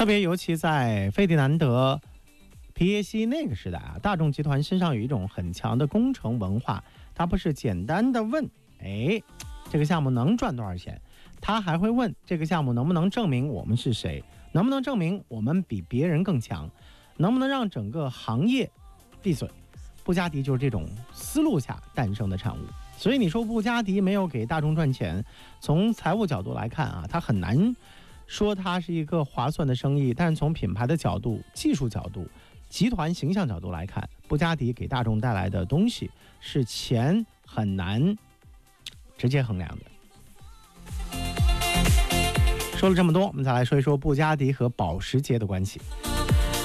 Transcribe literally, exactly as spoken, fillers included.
特别尤其在费迪南德皮耶西那个时代啊，大众集团身上有一种很强的工程文化，它不是简单的问，哎，这个项目能赚多少钱，他还会问这个项目能不能证明我们是谁，能不能证明我们比别人更强，能不能让整个行业闭嘴。布加迪就是这种思路下诞生的产物。所以你说布加迪没有给大众赚钱，从财务角度来看啊，它很难说它是一个划算的生意，但是从品牌的角度、技术角度、集团形象角度来看，布加迪给大众带来的东西是钱很难直接衡量的。说了这么多，我们再来说一说布加迪和保时捷的关系。